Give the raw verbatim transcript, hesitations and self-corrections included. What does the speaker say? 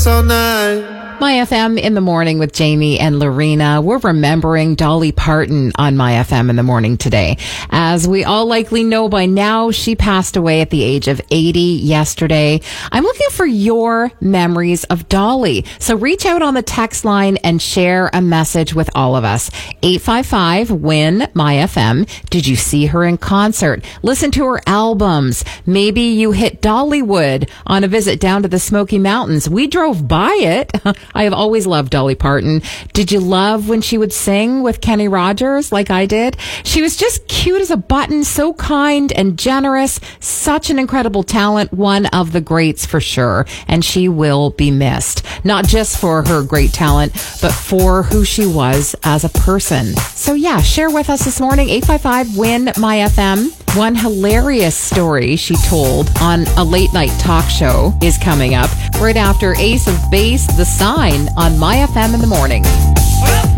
all night. My F M in the morning with Jamie and Lorena. We're remembering Dolly Parton on My F M in the morning today. As we all likely know by now, she passed away at the age of eighty yesterday. I'm looking for your memories of Dolly. So reach out on the text line and share a message with all of us. eight five five, W I N, My F M. Did you see her in concert? Listen to her albums. Maybe you hit Dollywood on a visit down to the Smoky Mountains. We drove by it. I have always loved Dolly Parton. Did you love when she would sing with Kenny Rogers like I did? She was just cute as a button, so kind and generous, such an incredible talent, one of the greats for sure. And she will be missed, not just for her great talent, but for who she was as a person. So yeah, share with us this morning, eight five five, W I N, My F M. One hilarious story she told on a late night talk show is coming up right after Ace of Base, The Sign on My F M in the morning.